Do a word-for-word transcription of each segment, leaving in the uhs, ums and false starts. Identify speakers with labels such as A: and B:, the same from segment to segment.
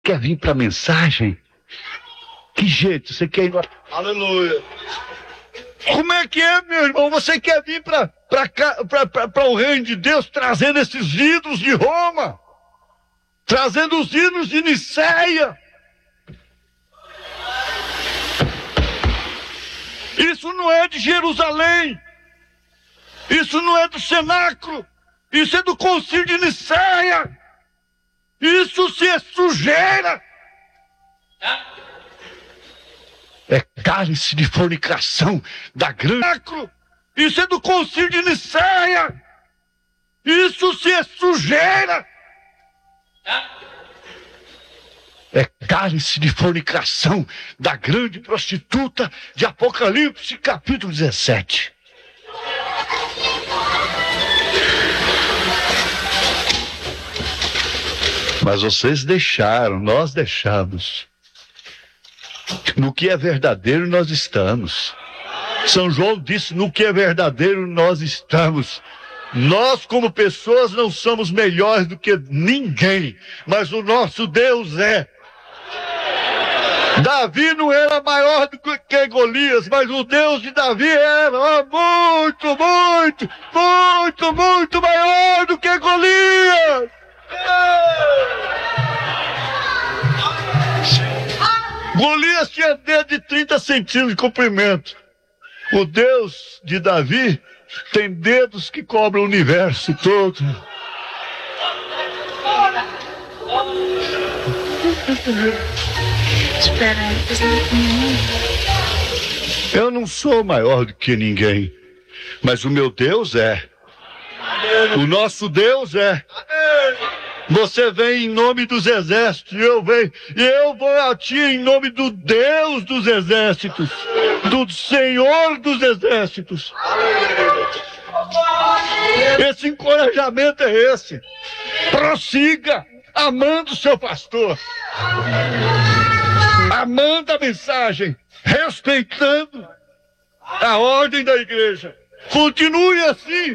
A: quer vir para a mensagem? Que jeito? Você quer ir...
B: Aleluia.
A: Como é que é, meu irmão? Você quer vir para o reino de Deus trazendo esses ídolos de Roma? Trazendo os ídolos de Niceia? Isso não é de Jerusalém. Isso não é do cenáculo. Isso é do concílio de Niceia. Isso se é sujeira. É cálice de fornicação da grande... Isso é do concílio de Niceia. Isso se é sujeira. É cálice de fornicação da grande prostituta de Apocalipse, capítulo dezessete. Mas vocês deixaram, nós deixamos. No que é verdadeiro nós estamos. São João disse, no que é verdadeiro nós estamos. Nós como pessoas não somos melhores do que ninguém, mas o nosso Deus é. Davi não era maior do que Golias, mas o Deus de Davi era muito, muito, muito, muito maior do que Golias. Golias tinha dedo de trinta centímetros de comprimento. O Deus de Davi tem dedos que cobrem o universo todo. Eu não sou maior do que ninguém, mas o meu Deus é. O nosso Deus é. Você vem em nome dos exércitos, e eu venho, e eu vou a ti em nome do Deus dos exércitos, do Senhor dos exércitos. Esse encorajamento é esse. Prossiga amando o seu pastor, amando a mensagem, respeitando a ordem da igreja. Continue assim.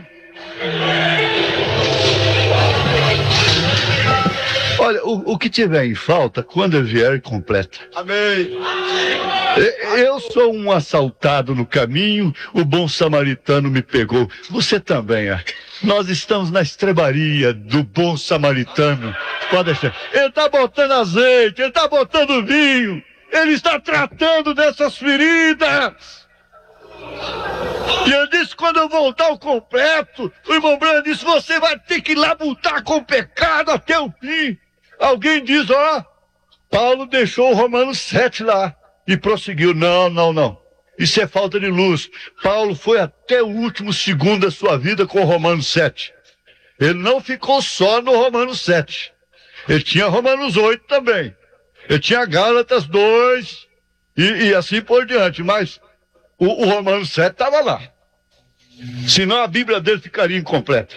A: Olha, o, o que tiver em falta, quando eu vier, completa.
B: Amém.
A: Eu sou um assaltado no caminho, o bom samaritano me pegou. Você também é. Nós estamos na estrebaria do bom samaritano. Pode deixar. Ele está botando azeite, ele está botando vinho, ele está tratando dessas feridas. E ele disse, quando eu voltar ao completo, o irmão Branham disse, você vai ter que labutar com o pecado até o fim. Alguém diz, ó, Paulo deixou o Romanos sete lá e prosseguiu. Não, não, não. Isso é falta de luz. Paulo foi até o último segundo da sua vida com o Romanos sete. Ele não ficou só no Romanos sete. Ele tinha Romanos oito também. Ele tinha Gálatas dois e, e assim por diante. Mas o, o Romanos sete estava lá. Senão a Bíblia dele ficaria incompleta.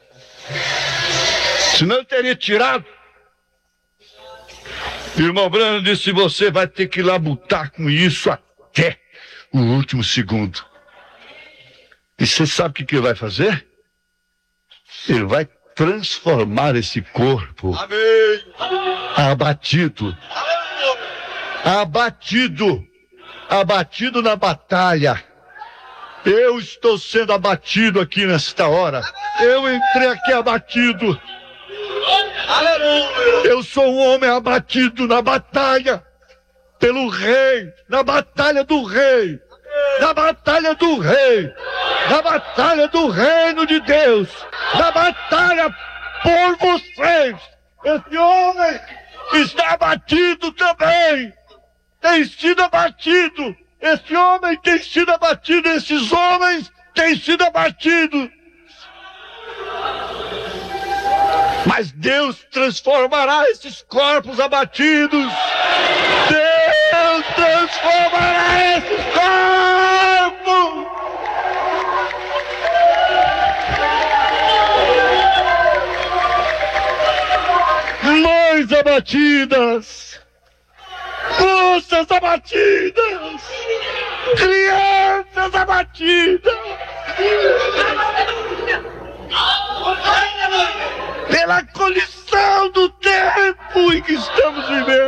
A: Senão ele teria tirado. O irmão Branham disse, você vai ter que labutar com isso até o último segundo. E você sabe o que, que ele vai fazer? Ele vai transformar esse corpo.
B: Amém.
A: Abatido. Abatido. Abatido na batalha. Eu estou sendo abatido aqui nesta hora. Eu entrei aqui abatido.
B: Aleluia.
A: Eu sou um homem abatido na batalha pelo rei, na batalha do rei, na batalha do rei, na batalha do reino de Deus, na batalha por vocês. Esse homem está abatido também, tem sido abatido. Esse homem tem sido abatido, esses homens têm sido abatidos. Mas Deus transformará esses corpos abatidos. Deus transformará esses corpos. Mães abatidas. Moças abatidas. Crianças abatidas. Pela condição do tempo em que estamos vivendo.